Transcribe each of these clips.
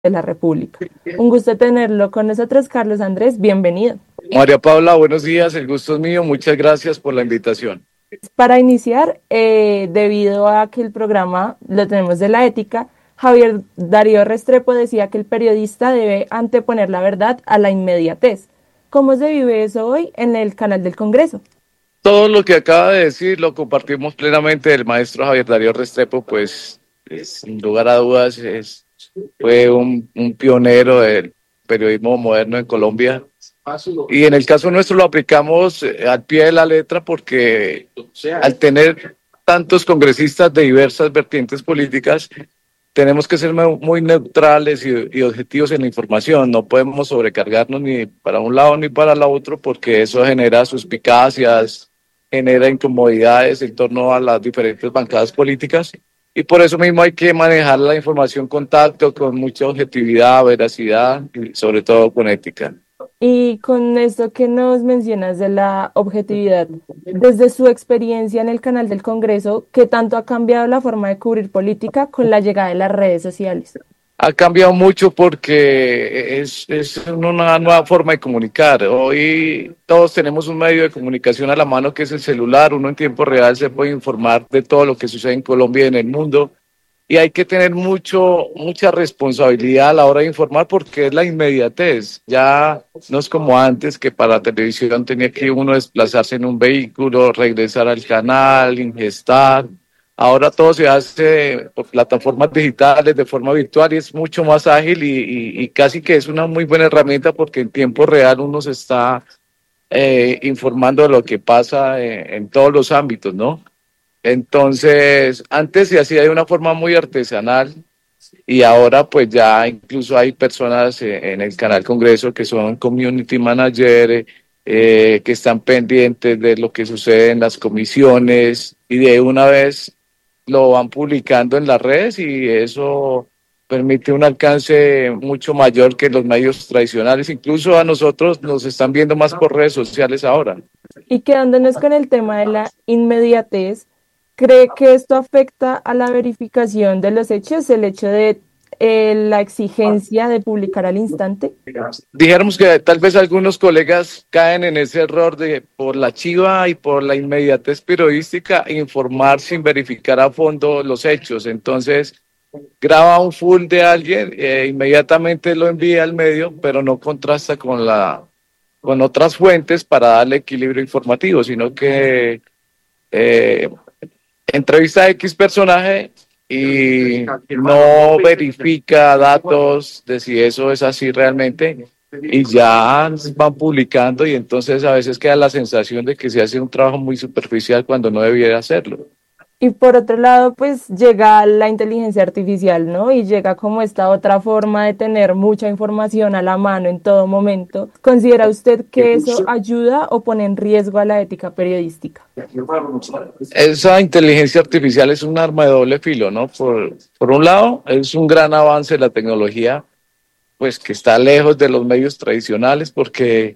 de la República. Un gusto tenerlo con nosotros, Carlos Andrés, bienvenido. María Paula, buenos días, el gusto es mío, muchas gracias por la invitación. Para iniciar, debido a que el programa lo tenemos de la ética, Javier Darío Restrepo decía que el periodista debe anteponer la verdad a la inmediatez. ¿Cómo se vive eso hoy en el canal del Congreso? Todo lo que acaba de decir lo compartimos plenamente. El maestro Javier Darío Restrepo, pues, sin lugar a dudas, fue un pionero del periodismo moderno en Colombia. Y en el caso nuestro lo aplicamos al pie de la letra porque al tener tantos congresistas de diversas vertientes políticas, tenemos que ser muy neutrales y objetivos en la información. No podemos sobrecargarnos ni para un lado ni para el otro porque eso genera suspicacias, genera incomodidades en torno a las diferentes bancadas políticas. Y por eso mismo hay que manejar la información con tacto, con mucha objetividad, veracidad y sobre todo con ética. Y con esto que nos mencionas de la objetividad, desde su experiencia en el canal del Congreso, ¿qué tanto ha cambiado la forma de cubrir política con la llegada de las redes sociales? Ha cambiado mucho porque es una nueva forma de comunicar. Hoy todos tenemos un medio de comunicación a la mano que es el celular. Uno en tiempo real se puede informar de todo lo que sucede en Colombia y en el mundo. Y hay que tener mucha responsabilidad a la hora de informar porque es la inmediatez. Ya no es como antes que para la televisión tenía que uno desplazarse en un vehículo, regresar al canal, ingestar. Ahora todo se hace por plataformas digitales, de forma virtual y es mucho más ágil y casi que es una muy buena herramienta porque en tiempo real uno se está informando de lo que pasa en todos los ámbitos, ¿no? Entonces, antes se hacía de una forma muy artesanal y ahora pues ya incluso hay personas en el canal Congreso que son community managers, que están pendientes de lo que sucede en las comisiones y de una vez lo van publicando en las redes y eso permite un alcance mucho mayor que los medios tradicionales. Incluso a nosotros nos están viendo más por redes sociales ahora. Y quedándonos con el tema de la inmediatez, ¿cree que esto afecta a la verificación de los hechos, el hecho de la exigencia de publicar al instante? Dijéramos que tal vez algunos colegas caen en ese error de por la chiva y por la inmediatez periodística informar sin verificar a fondo los hechos. Entonces graba un full de alguien e inmediatamente lo envía al medio, pero no contrasta con otras fuentes para darle equilibrio informativo, sino que eh, entrevista a X personaje y no verifica datos de si eso es así realmente y ya van publicando y entonces a veces queda la sensación de que se hace un trabajo muy superficial cuando no debiera hacerlo. Y por otro lado, pues llega la inteligencia artificial, ¿no? Y llega como esta otra forma de tener mucha información a la mano en todo momento. ¿Considera usted que eso ayuda o pone en riesgo a la ética periodística? Esa inteligencia artificial es un arma de doble filo, ¿no? Por un lado, es un gran avance de la tecnología, pues que está lejos de los medios tradicionales porque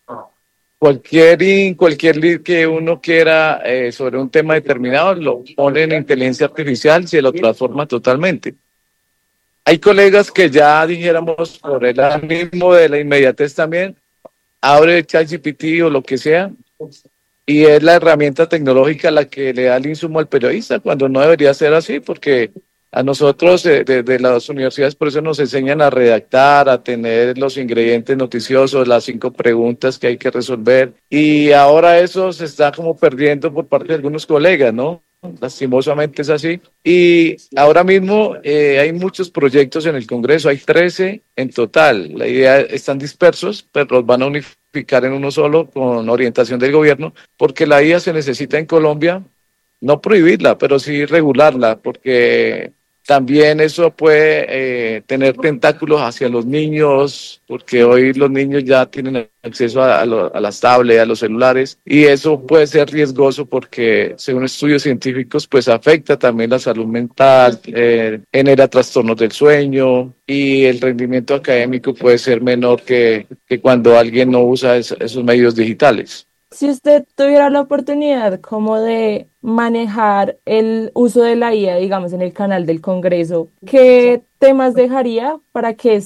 cualquier lead que uno quiera sobre un tema determinado lo pone en inteligencia artificial y se lo transforma totalmente. Hay colegas que ya dijéramos por el ánimo de la inmediatez también, abre ChatGPT o lo que sea y es la herramienta tecnológica la que le da el insumo al periodista cuando no debería ser así porque a nosotros de las universidades por eso nos enseñan a redactar, a tener los ingredientes noticiosos, las 5 preguntas que hay que resolver. Y ahora eso se está como perdiendo por parte de algunos colegas, ¿no? Lastimosamente es así. Y ahora mismo hay muchos proyectos en el Congreso, hay 13 en total. La idea están dispersos, pero los van a unificar en uno solo con orientación del gobierno, porque la IA se necesita en Colombia no prohibirla, pero sí regularla, porque también eso puede tener tentáculos hacia los niños, porque hoy los niños ya tienen acceso a las tablets, a los celulares, y eso puede ser riesgoso porque, según estudios científicos, pues afecta también la salud mental, genera trastornos del sueño, y el rendimiento académico puede ser menor que cuando alguien no usa esos medios digitales. Si usted tuviera la oportunidad como de manejar el uso de la IA, digamos, en el canal del Congreso, ¿qué temas dejaría para que